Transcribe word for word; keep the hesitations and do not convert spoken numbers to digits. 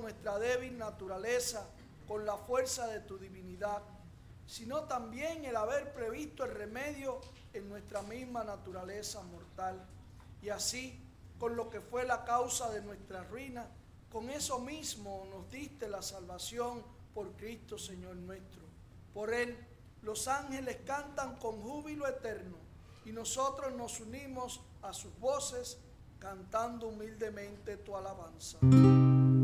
nuestra débil naturaleza con la fuerza de tu divinidad, sino también el haber previsto el remedio en nuestra misma naturaleza mortal. Y así, con lo que fue la causa de nuestra ruina, con eso mismo nos diste la salvación por Cristo Señor nuestro. Por Él, los ángeles cantan con júbilo eterno y nosotros nos unimos a sus voces cantando humildemente tu alabanza.